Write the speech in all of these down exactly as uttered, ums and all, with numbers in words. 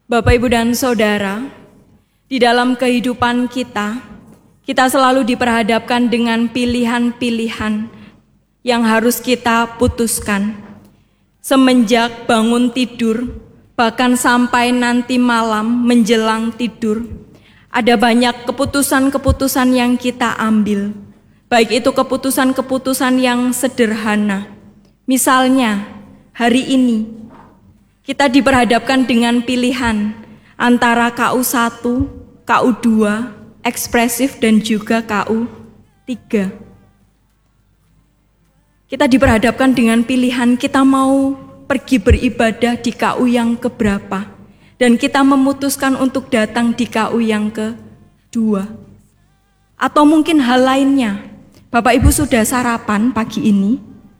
Bapak, Ibu, dan Saudara, di dalam kehidupan kita, kita selalu diperhadapkan dengan pilihan-pilihan yang harus kita putuskan. Semenjak bangun tidur, bahkan sampai nanti malam menjelang tidur, ada banyak keputusan-keputusan yang kita ambil. Baik itu keputusan-keputusan yang sederhana. Misalnya, hari ini, kita diperhadapkan dengan pilihan antara K U satu, K U dua, ekspresif dan juga K U tiga. Kita diperhadapkan dengan pilihan kita mau pergi beribadah di K U yang keberapa. Dan kita memutuskan untuk datang di K U yang kedua. Atau mungkin hal lainnya. Bapak Ibu sudah sarapan pagi ini?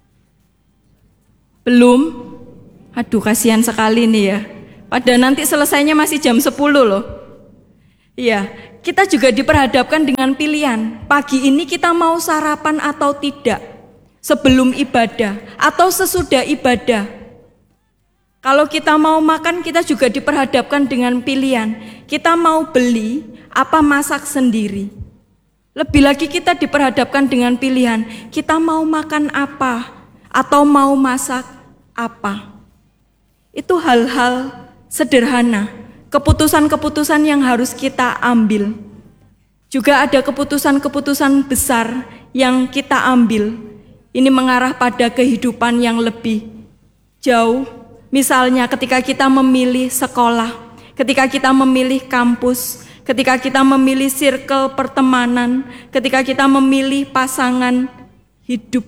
Belum? Aduh, kasihan sekali nih ya. Pada nanti selesainya masih jam sepuluh loh. Iya, kita juga diperhadapkan dengan pilihan. Pagi ini kita mau sarapan atau tidak? Sebelum ibadah atau sesudah ibadah? Kalau kita mau makan, kita juga diperhadapkan dengan pilihan. Kita mau beli apa masak sendiri? Lebih lagi kita diperhadapkan dengan pilihan. Kita mau makan apa atau mau masak apa? Itu hal-hal sederhana, keputusan-keputusan yang harus kita ambil. Juga ada keputusan-keputusan besar yang kita ambil. Ini mengarah pada kehidupan yang lebih jauh. Misalnya ketika kita memilih sekolah, ketika kita memilih kampus, ketika kita memilih circle pertemanan, ketika kita memilih pasangan hidup.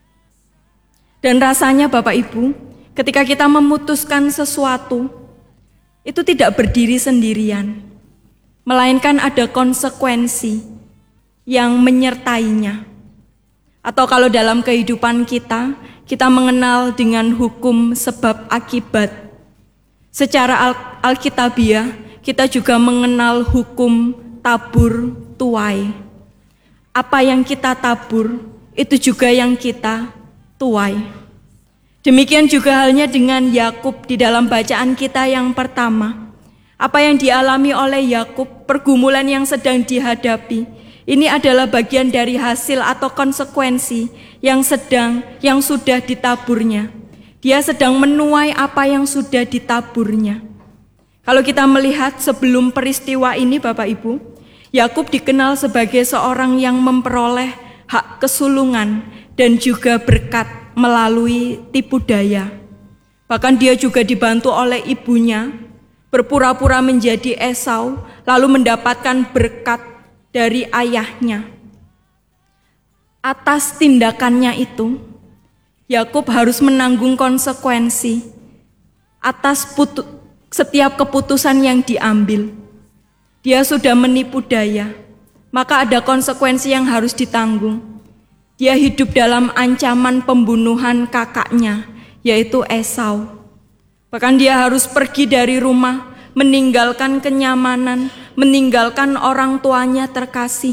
Dan rasanya Bapak Ibu, ketika kita memutuskan sesuatu, itu tidak berdiri sendirian, melainkan ada konsekuensi yang menyertainya. Atau kalau dalam kehidupan kita, kita mengenal dengan hukum sebab akibat. Secara al- alkitabiah, kita juga mengenal hukum tabur tuai. Apa yang kita tabur, itu juga yang kita tuai. Demikian juga halnya dengan Yakub di dalam bacaan kita yang pertama. Apa yang dialami oleh Yakub, pergumulan yang sedang dihadapi, ini adalah bagian dari hasil atau konsekuensi yang sedang, yang sudah ditaburnya. Dia sedang menuai apa yang sudah ditaburnya. Kalau kita melihat sebelum peristiwa ini Bapak Ibu, Yakub dikenal sebagai seorang yang memperoleh hak kesulungan dan juga berkat melalui tipu daya. Bahkan dia juga dibantu oleh ibunya, berpura-pura menjadi Esau, lalu mendapatkan berkat dari ayahnya. Atas tindakannya itu, Yakub harus menanggung konsekuensi atas putu, setiap keputusan yang diambil. Dia sudah menipu daya, maka ada konsekuensi yang harus ditanggung. Dia hidup dalam ancaman pembunuhan kakaknya, yaitu Esau. Bahkan dia harus pergi dari rumah, meninggalkan kenyamanan, meninggalkan orang tuanya terkasih.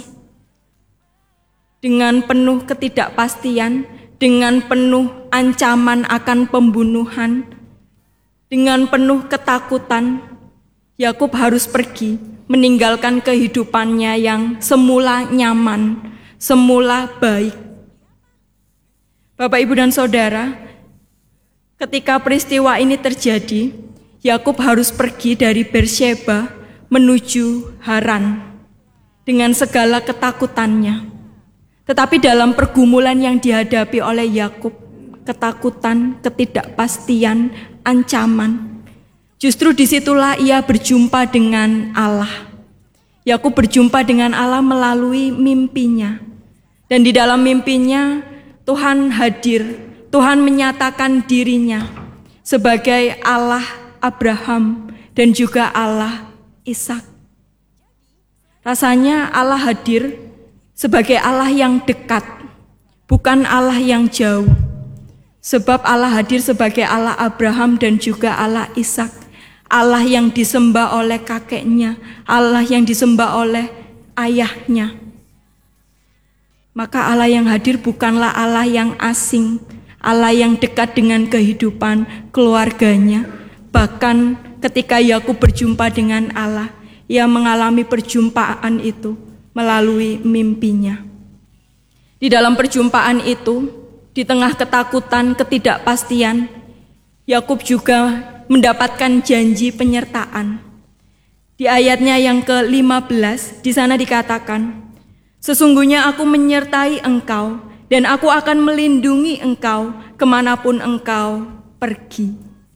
Dengan penuh ketidakpastian, dengan penuh ancaman akan pembunuhan, dengan penuh ketakutan, Yakub harus pergi, meninggalkan kehidupannya yang semula nyaman, semula baik. Bapak, Ibu, dan Saudara, ketika peristiwa ini terjadi, Yakub harus pergi dari Beersheba menuju Haran dengan segala ketakutannya. Tetapi dalam pergumulan yang dihadapi oleh Yakub, ketakutan, ketidakpastian, ancaman, justru disitulah ia berjumpa dengan Allah. Yakub berjumpa dengan Allah melalui mimpinya. Dan di dalam mimpinya, Tuhan hadir, Tuhan menyatakan dirinya sebagai Allah Abraham dan juga Allah Ishak. Rasanya Allah hadir sebagai Allah yang dekat, bukan Allah yang jauh. Sebab Allah hadir sebagai Allah Abraham dan juga Allah Ishak. Allah yang disembah oleh kakeknya, Allah yang disembah oleh ayahnya. Maka Allah yang hadir bukanlah Allah yang asing, Allah yang dekat dengan kehidupan keluarganya, bahkan ketika Yakub berjumpa dengan Allah, ia mengalami perjumpaan itu melalui mimpinya. Di dalam perjumpaan itu, di tengah ketakutan, ketidakpastian, Yakub juga mendapatkan janji penyertaan. Di ayatnya yang ke lima belas, di sana dikatakan, "Sesungguhnya aku menyertai engkau, dan aku akan melindungi engkau kemanapun engkau pergi."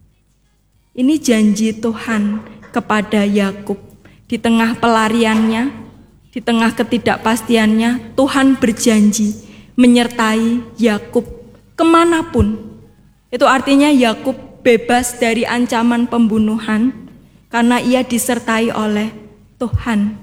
Ini janji Tuhan kepada Yakub. Di tengah pelariannya, di tengah ketidakpastiannya, Tuhan berjanji menyertai Yakub kemanapun. Itu artinya Yakub bebas dari ancaman pembunuhan karena ia disertai oleh Tuhan.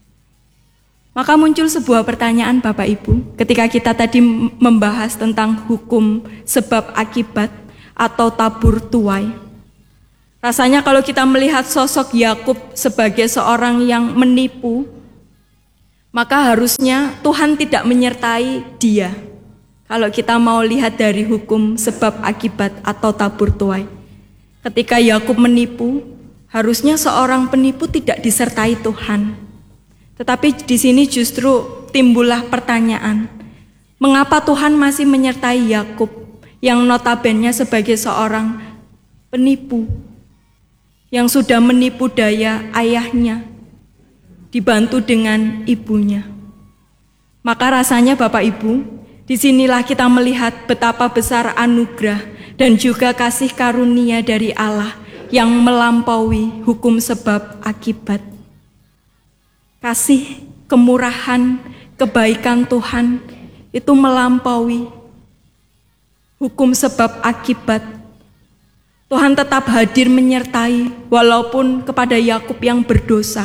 Maka muncul sebuah pertanyaan Bapak Ibu, ketika kita tadi membahas tentang hukum sebab akibat atau tabur tuai. Rasanya kalau kita melihat sosok Yakub sebagai seorang yang menipu, maka harusnya Tuhan tidak menyertai dia. Kalau kita mau lihat dari hukum sebab akibat atau tabur tuai. Ketika Yakub menipu, harusnya seorang penipu tidak disertai Tuhan. Tetapi di sini justru timbullah pertanyaan, mengapa Tuhan masih menyertai Yakub yang notabene sebagai seorang penipu, yang sudah menipu daya ayahnya, dibantu dengan ibunya. Maka rasanya Bapak Ibu, disinilah kita melihat betapa besar anugerah dan juga kasih karunia dari Allah yang melampaui hukum sebab akibat. Kasih, kemurahan, kebaikan Tuhan itu melampaui hukum sebab akibat. Tuhan tetap hadir menyertai walaupun kepada Yakub yang berdosa.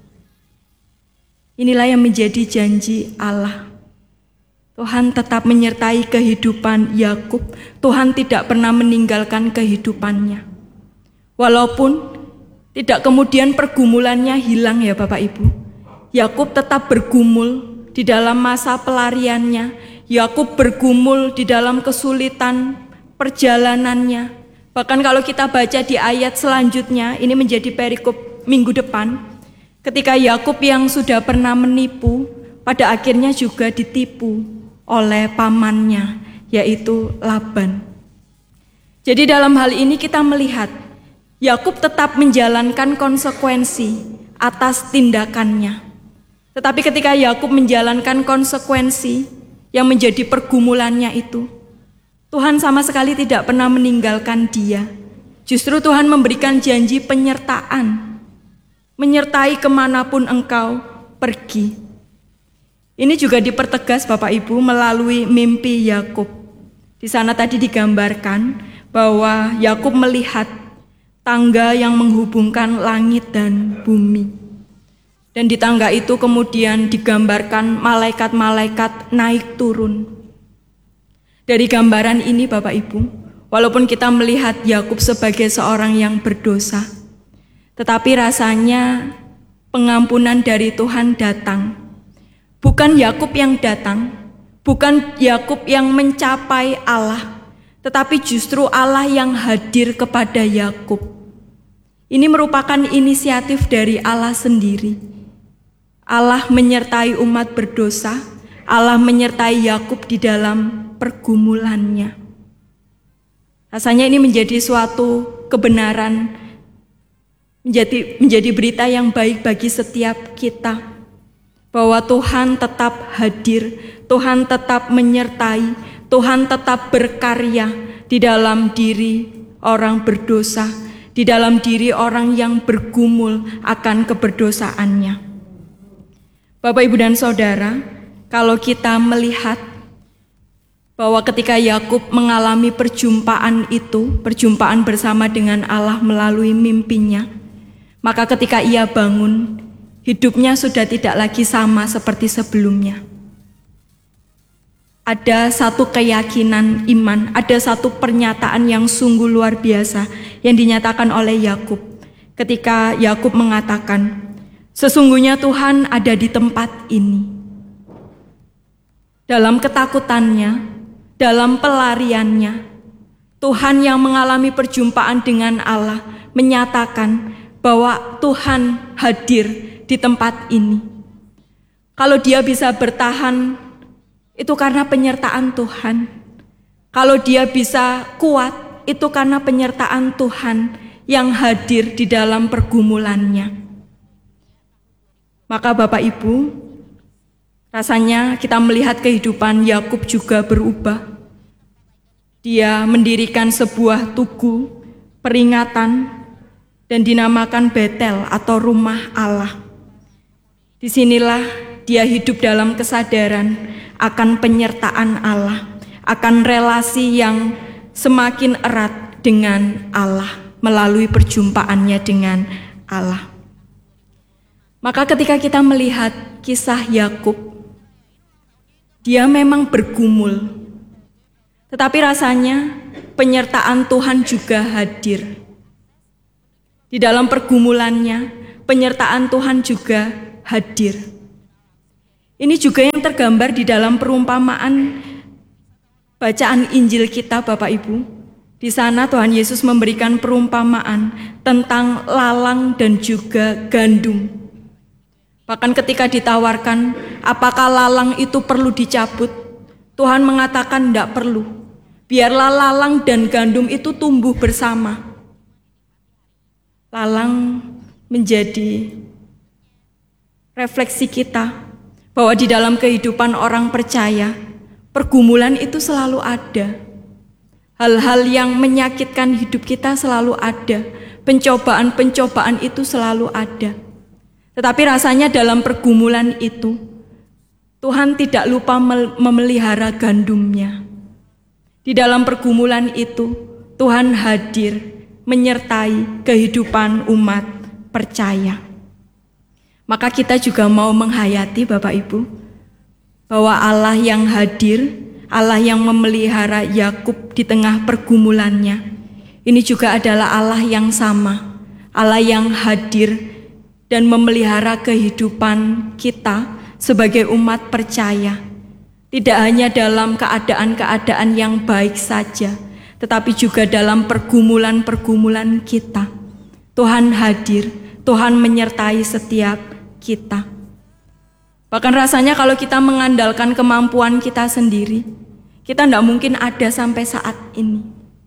Inilah yang menjadi janji Allah. Tuhan tetap menyertai kehidupan Yakub. Tuhan tidak pernah meninggalkan kehidupannya. Walaupun tidak kemudian pergumulannya hilang ya Bapak Ibu. Yakub tetap bergumul di dalam masa pelariannya. Yakub bergumul di dalam kesulitan perjalanannya. Bahkan kalau kita baca di ayat selanjutnya, ini menjadi perikop minggu depan, ketika Yakub yang sudah pernah menipu, pada akhirnya juga ditipu oleh pamannya, yaitu Laban. Jadi dalam hal ini kita melihat, Yakub tetap menjalankan konsekuensi atas tindakannya. Tetapi ketika Yakub menjalankan konsekuensi yang menjadi pergumulannya itu, Tuhan sama sekali tidak pernah meninggalkan dia. Justru Tuhan memberikan janji penyertaan, menyertai kemanapun engkau pergi. Ini juga dipertegas Bapak Ibu melalui mimpi Yakub. Di sana tadi digambarkan bahwa Yakub melihat tangga yang menghubungkan langit dan bumi. Dan di tangga itu kemudian digambarkan malaikat-malaikat naik turun. Dari gambaran ini Bapak Ibu, walaupun kita melihat Yakub sebagai seorang yang berdosa, tetapi rasanya pengampunan dari Tuhan datang. Bukan Yakub yang datang, bukan Yakub yang mencapai Allah, tetapi justru Allah yang hadir kepada Yakub. Ini merupakan inisiatif dari Allah sendiri. Allah menyertai umat berdosa, Allah menyertai Yakub di dalam pergumulannya. Rasanya ini menjadi suatu kebenaran, menjadi menjadi berita yang baik bagi setiap kita, bahwa Tuhan tetap hadir, Tuhan tetap menyertai, Tuhan tetap berkarya di dalam diri orang berdosa, di dalam diri orang yang bergumul akan keberdosaannya. Bapak, Ibu, dan Saudara, kalau kita melihat bahwa ketika Yakub mengalami perjumpaan itu, perjumpaan bersama dengan Allah melalui mimpinya, maka ketika ia bangun, hidupnya sudah tidak lagi sama seperti sebelumnya. Ada satu keyakinan iman, ada satu pernyataan yang sungguh luar biasa yang dinyatakan oleh Yakub. Ketika Yakub mengatakan, "Sesungguhnya Tuhan ada di tempat ini." Dalam ketakutannya, dalam pelariannya, Tuhan yang mengalami perjumpaan dengan Allah menyatakan bahwa Tuhan hadir di tempat ini. Kalau dia bisa bertahan, itu karena penyertaan Tuhan. Kalau dia bisa kuat, itu karena penyertaan Tuhan yang hadir di dalam pergumulannya. Maka Bapak Ibu, rasanya kita melihat kehidupan Yakub juga berubah. Dia mendirikan sebuah tugu peringatan dan dinamakan Betel atau rumah Allah. Disinilah dia hidup dalam kesadaran akan penyertaan Allah, akan relasi yang semakin erat dengan Allah melalui perjumpaannya dengan Allah. Maka ketika kita melihat kisah Yakub, dia memang bergumul, tetapi rasanya penyertaan Tuhan juga hadir. Di dalam pergumulannya, penyertaan Tuhan juga hadir. Ini juga yang tergambar di dalam perumpamaan bacaan Injil kita, Bapak Ibu. Di sana Tuhan Yesus memberikan perumpamaan tentang lalang dan juga gandum. Bahkan ketika ditawarkan, apakah lalang itu perlu dicabut? Tuhan mengatakan tidak perlu. Biarlah lalang dan gandum itu tumbuh bersama. Lalang menjadi refleksi kita bahwa di dalam kehidupan orang percaya, pergumulan itu selalu ada. Hal-hal yang menyakitkan hidup kita selalu ada. Pencobaan-pencobaan itu selalu ada. Tetapi rasanya dalam pergumulan itu, Tuhan tidak lupa memelihara gandumnya. Di dalam pergumulan itu, Tuhan hadir menyertai kehidupan umat percaya. Maka kita juga mau menghayati Bapak Ibu, bahwa Allah yang hadir, Allah yang memelihara Yakub di tengah pergumulannya, ini juga adalah Allah yang sama, Allah yang hadir dan memelihara kehidupan kita sebagai umat percaya. Tidak hanya dalam keadaan-keadaan yang baik saja, tetapi juga dalam pergumulan-pergumulan kita. Tuhan hadir, Tuhan menyertai setiap kita. Bahkan rasanya kalau kita mengandalkan kemampuan kita sendiri, kita tidak mungkin ada sampai saat ini.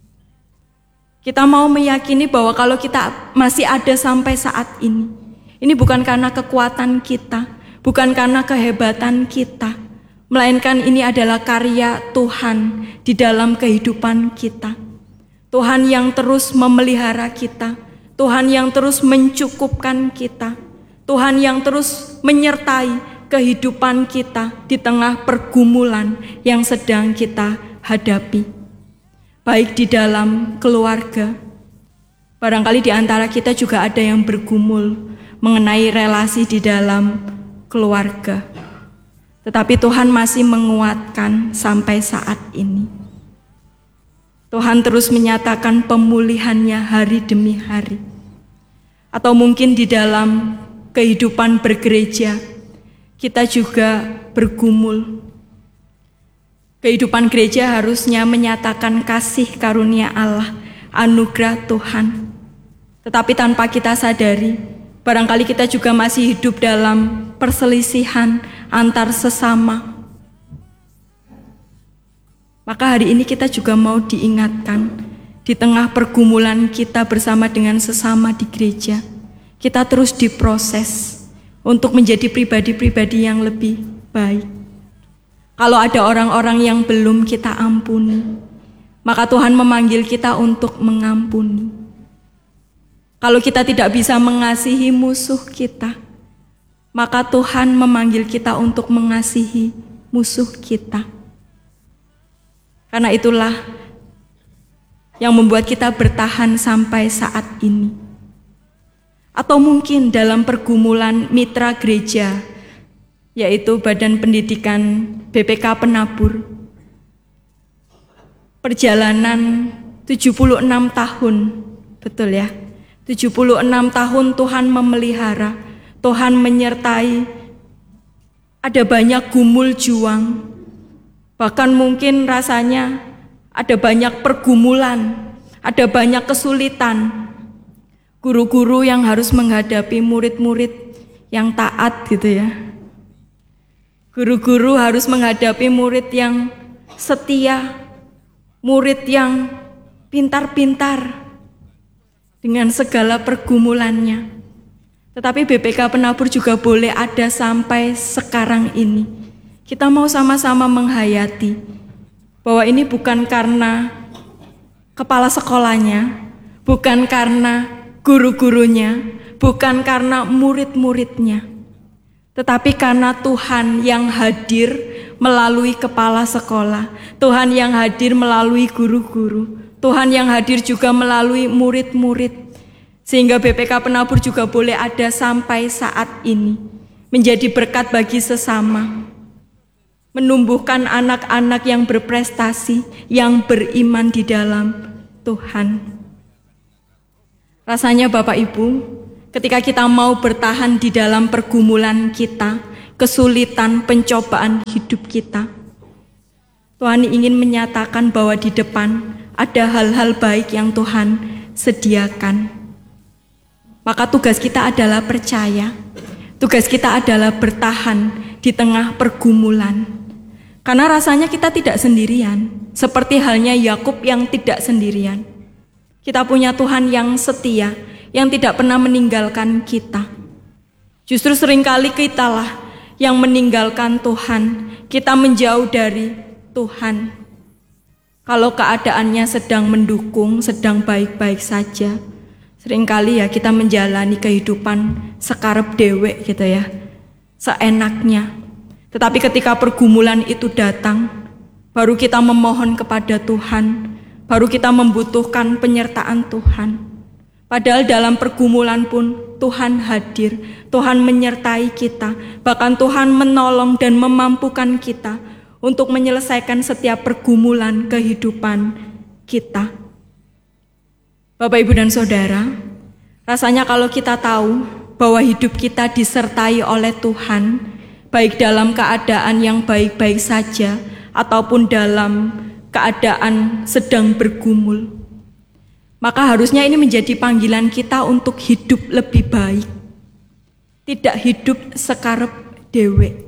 Kita mau meyakini bahwa kalau kita masih ada sampai saat ini, ini bukan karena kekuatan kita, bukan karena kehebatan kita, melainkan ini adalah karya Tuhan di dalam kehidupan kita. Tuhan yang terus memelihara kita, Tuhan yang terus mencukupkan kita, Tuhan yang terus menyertai kehidupan kita di tengah pergumulan yang sedang kita hadapi. Baik di dalam keluarga, barangkali di antara kita juga ada yang bergumul mengenai relasi di dalam keluarga. Tetapi Tuhan masih menguatkan sampai saat ini. Tuhan terus menyatakan pemulihannya hari demi hari. Atau mungkin di dalam kehidupan bergereja, kita juga bergumul. Kehidupan gereja harusnya menyatakan kasih karunia Allah, anugerah Tuhan. Tetapi tanpa kita sadari, barangkali kita juga masih hidup dalam perselisihan antar sesama. Maka hari ini kita juga mau diingatkan, di tengah pergumulan kita bersama dengan sesama di gereja, kita terus diproses untuk menjadi pribadi-pribadi yang lebih baik. Kalau ada orang-orang yang belum kita ampuni, maka Tuhan memanggil kita untuk mengampuni. Kalau kita tidak bisa mengasihi musuh kita, maka Tuhan memanggil kita untuk mengasihi musuh kita. Karena itulah yang membuat kita bertahan sampai saat ini. Atau mungkin dalam pergumulan mitra gereja, yaitu Badan Pendidikan B P K Penabur, perjalanan tujuh puluh enam tahun, betul ya, tujuh puluh enam tahun Tuhan memelihara, Tuhan menyertai, ada banyak gumul juang, bahkan mungkin rasanya ada banyak pergumulan, ada banyak kesulitan. Guru-guru yang harus menghadapi murid-murid yang taat gitu ya. Guru-guru harus menghadapi murid yang setia, murid yang pintar-pintar dengan segala pergumulannya. Tetapi B P K Penabur juga boleh ada sampai sekarang ini. Kita mau sama-sama menghayati bahwa ini bukan karena kepala sekolahnya, bukan karena guru-gurunya, bukan karena murid-muridnya, tetapi karena Tuhan yang hadir melalui kepala sekolah, Tuhan yang hadir melalui guru-guru, Tuhan yang hadir juga melalui murid-murid, sehingga B P K Penabur juga boleh ada sampai saat ini, menjadi berkat bagi sesama, menumbuhkan anak-anak yang berprestasi, yang beriman di dalam Tuhan. Rasanya Bapak Ibu, ketika kita mau bertahan di dalam pergumulan kita, kesulitan, pencobaan hidup kita, Tuhan ingin menyatakan bahwa di depan ada hal-hal baik yang Tuhan sediakan. Maka tugas kita adalah percaya, tugas kita adalah bertahan di tengah pergumulan. Karena rasanya kita tidak sendirian, seperti halnya Yakub yang tidak sendirian. Kita punya Tuhan yang setia, yang tidak pernah meninggalkan kita. Justru seringkali kitalah yang meninggalkan Tuhan, kita menjauh dari Tuhan. Kalau keadaannya sedang mendukung, sedang baik-baik saja, seringkali ya kita menjalani kehidupan sekarep dewek gitu ya, seenaknya. Tetapi ketika pergumulan itu datang, baru kita memohon kepada Tuhan, baru kita membutuhkan penyertaan Tuhan. Padahal dalam pergumulan pun Tuhan hadir, Tuhan menyertai kita, bahkan Tuhan menolong dan memampukan kita untuk menyelesaikan setiap pergumulan kehidupan kita. Bapak, Ibu, dan Saudara, rasanya kalau kita tahu bahwa hidup kita disertai oleh Tuhan, baik dalam keadaan yang baik-baik saja ataupun dalam keadaan sedang bergumul, maka harusnya ini menjadi panggilan kita untuk hidup lebih baik, tidak hidup sekarep dewek.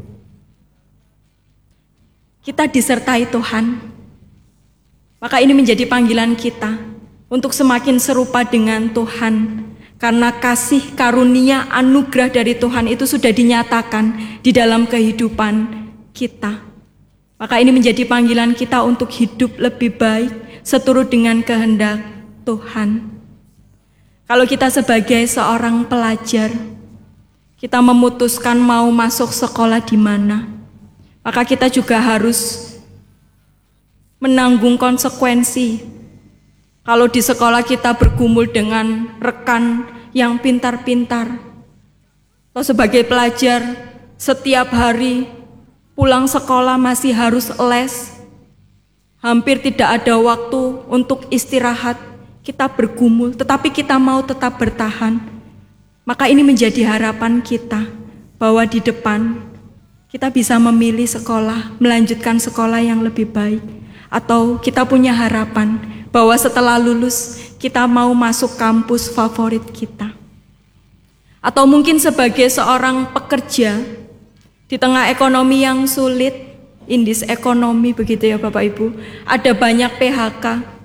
Kita disertai Tuhan, maka ini menjadi panggilan kita untuk semakin serupa dengan Tuhan, karena kasih karunia anugerah dari Tuhan itu sudah dinyatakan di dalam kehidupan kita. Maka ini menjadi panggilan kita untuk hidup lebih baik seturut dengan kehendak Tuhan. Kalau kita sebagai seorang pelajar, kita memutuskan mau masuk sekolah di mana, maka kita juga harus menanggung konsekuensi. Kalau di sekolah kita bergumul dengan rekan yang pintar-pintar, atau sebagai pelajar setiap hari pulang sekolah masih harus les, hampir tidak ada waktu untuk istirahat, kita bergumul, tetapi kita mau tetap bertahan. Maka ini menjadi harapan kita, bahwa di depan kita bisa memilih sekolah, melanjutkan sekolah yang lebih baik, atau kita punya harapan bahwa setelah lulus kita mau masuk kampus favorit kita. Atau mungkin sebagai seorang pekerja, di tengah ekonomi yang sulit, indeks ekonomi begitu ya Bapak Ibu, ada banyak P H K.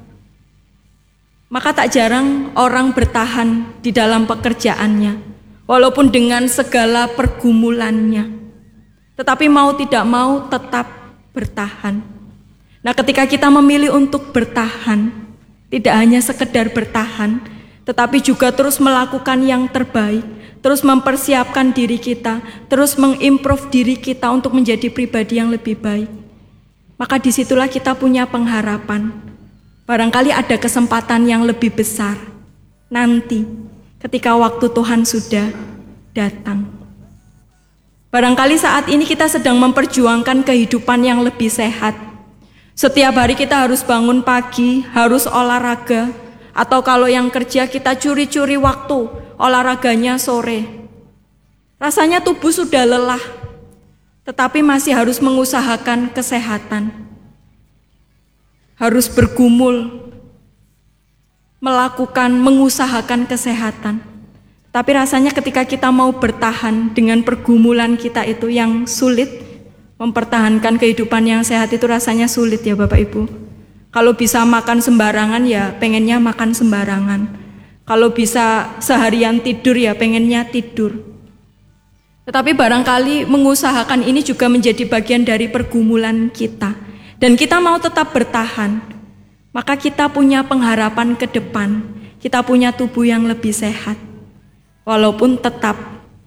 Maka tak jarang orang bertahan di dalam pekerjaannya, walaupun dengan segala pergumulannya. Tetapi mau tidak mau tetap bertahan. Nah, ketika kita memilih untuk bertahan, tidak hanya sekedar bertahan, tetapi juga terus melakukan yang terbaik, terus mempersiapkan diri kita, terus mengimprove diri kita untuk menjadi pribadi yang lebih baik. Maka disitulah kita punya pengharapan. Barangkali ada kesempatan yang lebih besar nanti ketika waktu Tuhan sudah datang. Barangkali saat ini kita sedang memperjuangkan kehidupan yang lebih sehat. Setiap hari kita harus bangun pagi, harus olahraga, atau kalau yang kerja kita curi-curi waktu, olahraganya sore. Rasanya tubuh sudah lelah, tetapi masih harus mengusahakan kesehatan. Harus bergumul melakukan, mengusahakan kesehatan. Tapi rasanya ketika kita mau bertahan dengan pergumulan kita itu yang sulit, mempertahankan kehidupan yang sehat itu rasanya sulit ya Bapak Ibu. Kalau bisa makan sembarangan ya pengennya makan sembarangan. Kalau bisa seharian tidur ya pengennya tidur. Tetapi barangkali mengusahakan ini juga menjadi bagian dari pergumulan kita. Dan kita mau tetap bertahan, maka kita punya pengharapan ke depan. Kita punya tubuh yang lebih sehat. Walaupun tetap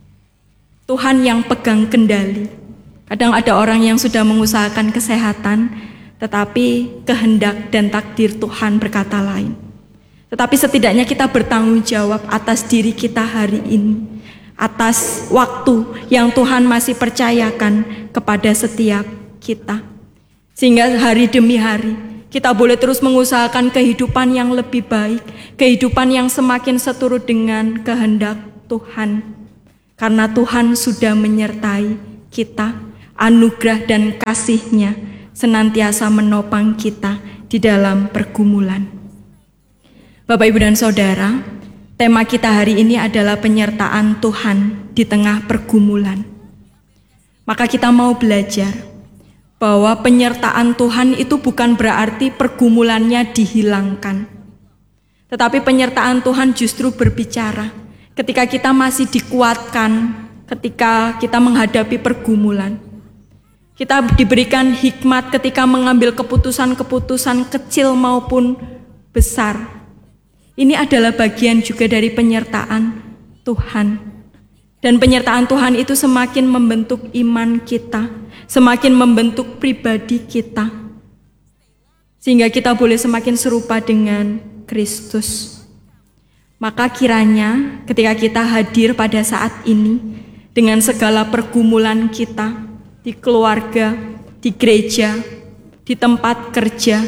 Tuhan yang pegang kendali. Kadang ada orang yang sudah mengusahakan kesehatan, tetapi kehendak dan takdir Tuhan berkata lain. Tetapi setidaknya kita bertanggung jawab atas diri kita hari ini, atas waktu yang Tuhan masih percayakan kepada setiap kita. Sehingga hari demi hari kita boleh terus mengusahakan kehidupan yang lebih baik, kehidupan yang semakin seturut dengan kehendak Tuhan. Karena Tuhan sudah menyertai kita, anugerah dan kasih-Nya senantiasa menopang kita di dalam pergumulan. Bapak, Ibu, dan Saudara, tema kita hari ini adalah penyertaan Tuhan di tengah pergumulan. Maka kita mau belajar bahwa penyertaan Tuhan itu bukan berarti pergumulannya dihilangkan. Tetapi penyertaan Tuhan justru berbicara ketika kita masih dikuatkan, ketika kita menghadapi pergumulan. Kita diberikan hikmat ketika mengambil keputusan-keputusan kecil maupun besar. Ini adalah bagian juga dari penyertaan Tuhan. Dan penyertaan Tuhan itu semakin membentuk iman kita, semakin membentuk pribadi kita. Sehingga kita boleh semakin serupa dengan Kristus. Maka kiranya ketika kita hadir pada saat ini, dengan segala pergumulan kita, di keluarga, di gereja, di tempat kerja,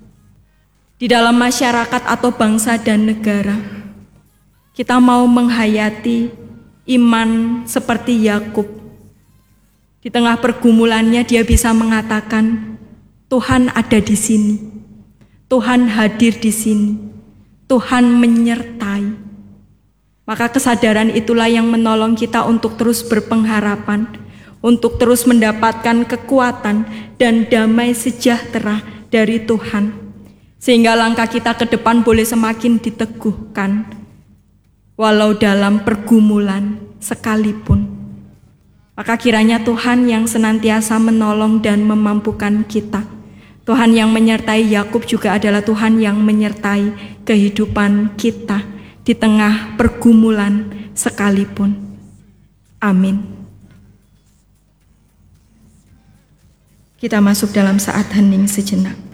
di dalam masyarakat atau bangsa dan negara, kita mau menghayati iman seperti Yakub. Di tengah pergumulannya dia bisa mengatakan, Tuhan ada di sini, Tuhan hadir di sini, Tuhan menyertai. Maka kesadaran itulah yang menolong kita untuk terus berpengharapan, untuk terus mendapatkan kekuatan dan damai sejahtera dari Tuhan. Sehingga langkah kita ke depan boleh semakin diteguhkan, walau dalam pergumulan sekalipun. Maka kiranya Tuhan yang senantiasa menolong dan memampukan kita. Tuhan yang menyertai Yakub juga adalah Tuhan yang menyertai kehidupan kita di tengah pergumulan sekalipun. Amin. Kita masuk dalam saat hening sejenak.